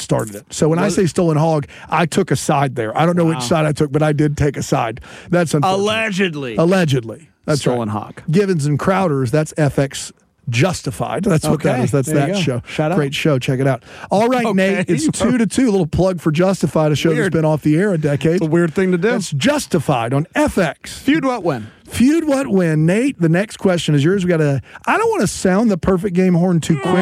started it. So when I say stolen hog, I took a side there. I don't know which side I took, but I did take a side. That's unfortunate. Allegedly. That's stolen right. hog. Givens and Crowders, that's FX Justified. That's what that is. That's that show. Shout out. Great show. Check it out. All right, Nate. It's 2-2. A little plug for Justified, a show that's been off the air a decade. It's a weird thing to do. That's Justified on FX. Feud What Win. Feud What Win. Nate, the next question is yours. I don't want to sound the perfect game horn too quickly.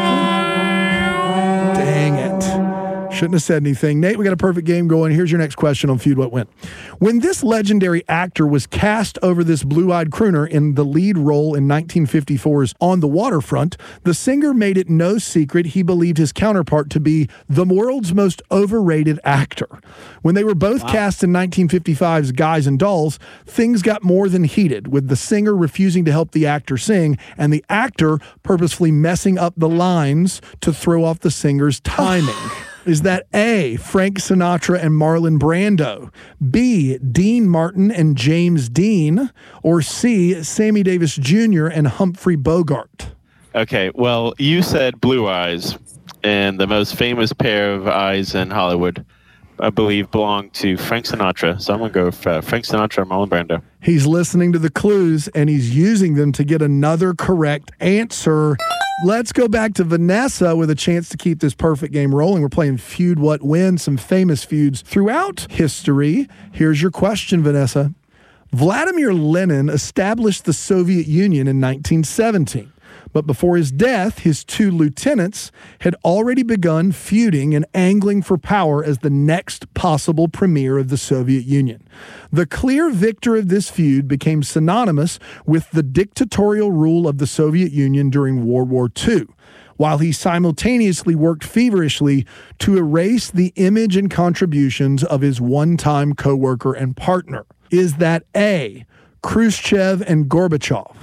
Dang it. Shouldn't have said anything. Nate, we got a perfect game going. Here's your next question on Feud What Win. When this legendary actor was cast over this blue-eyed crooner in the lead role in 1954's On the Waterfront, the singer made it no secret he believed his counterpart to be the world's most overrated actor. When they were both cast in 1955's Guys and Dolls, things got more than heated, with the singer refusing to help the actor sing and the actor purposefully messing up the lines to throw off the singer's timing. Is that A, Frank Sinatra and Marlon Brando, B, Dean Martin and James Dean, or C, Sammy Davis Jr. and Humphrey Bogart? Okay, well, you said blue eyes, and the most famous pair of eyes in Hollywood, I believe, belong to Frank Sinatra. So I'm going to go with Frank Sinatra and Marlon Brando. He's listening to the clues, and he's using them to get another correct answer. Let's go back to Vanessa with a chance to keep this perfect game rolling. We're playing Feud What Win, some famous feuds throughout history. Here's your question, Vanessa. Vladimir Lenin established the Soviet Union in 1917. But before his death, his two lieutenants had already begun feuding and angling for power as the next possible premier of the Soviet Union. The clear victor of this feud became synonymous with the dictatorial rule of the Soviet Union during World War II, while he simultaneously worked feverishly to erase the image and contributions of his one-time co-worker and partner. Is that A, Khrushchev and Gorbachev,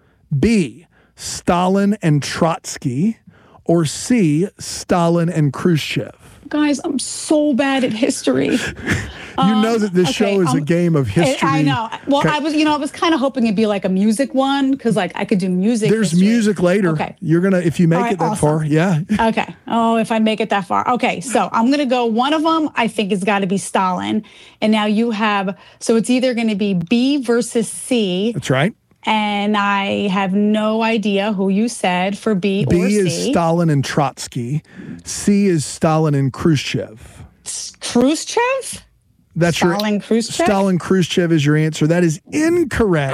B, Stalin and Trotsky, or C, Stalin and Khrushchev? Guys, I'm so bad at history. You know that this show is a game of history. I know. Well, I was kind of hoping it'd be like a music one, because I could do music. There's history. Music later. Okay. You're gonna, if you make it that far, yeah. Okay. Oh, if I make it that far. Okay, so I'm gonna go. One of them I think has got to be Stalin, and now you have. So it's either going to be B versus C. That's right. And I have no idea who you said for B or C. B is Stalin and Trotsky. C is Stalin and Khrushchev. Khrushchev? That's Stalin Khrushchev? Stalin Khrushchev is your answer. That is incorrect.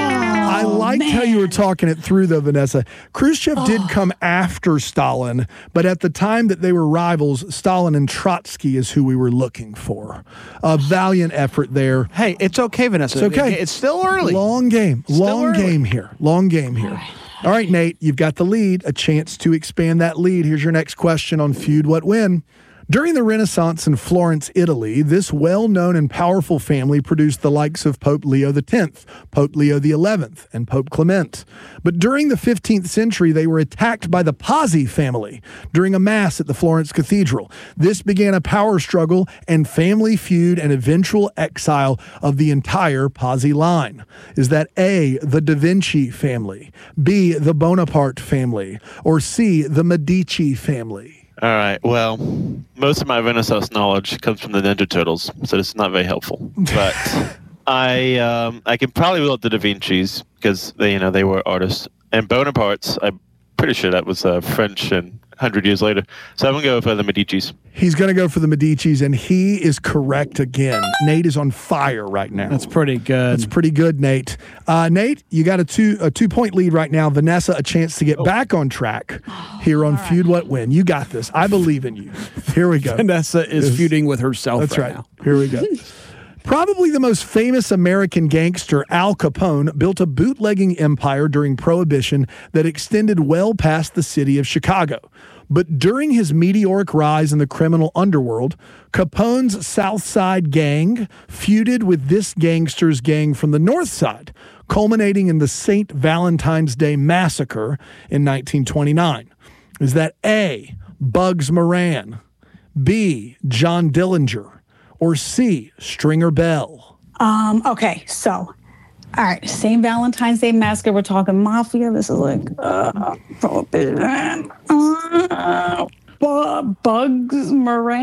I liked how you were talking it through, though, Vanessa. Khrushchev did come after Stalin, but at the time that they were rivals, Stalin and Trotsky is who we were looking for. A valiant effort there. Hey, it's okay, Vanessa. It's okay. It's still early. Long game. Long game here. All right, Nate, you've got the lead. A chance to expand that lead. Here's your next question on Feud What Win. During the Renaissance in Florence, Italy, this well-known and powerful family produced the likes of Pope Leo X, Pope Leo XI, and Pope Clement. But during the 15th century, they were attacked by the Pazzi family during a mass at the Florence Cathedral. This began a power struggle and family feud and eventual exile of the entire Pazzi line. Is that A, the Da Vinci family, B, the Bonaparte family, or C, the Medici family? All right. Well, most of my Renaissance knowledge comes from the Ninja Turtles, so this is not very helpful. But I can probably rule out the Da Vinci's because they were artists, and Bonaparte's. I'm pretty sure that was French and 100 years later. So I'm gonna go for the Medici's. He's gonna go for the Medici's, and he is correct again. Nate is on fire right now. That's pretty good. That's pretty good, Nate. Nate, you got a 2-point lead right now. Vanessa, a chance to get back on track here on Feud What Win. You got this. I believe in you. Here we go. Vanessa is feuding with herself. That's right. Now. Here we go. Probably the most famous American gangster, Al Capone, built a bootlegging empire during Prohibition that extended well past the city of Chicago. But during his meteoric rise in the criminal underworld, Capone's South Side gang feuded with this gangster's gang from the North Side, culminating in the St. Valentine's Day Massacre in 1929. Is that A, Bugs Moran, B, John Dillinger, or C, Stringer Bell? Okay, so, all right, St. Valentine's Day Massacre, we're talking mafia. This is like, Prohibition. Bugs Moran.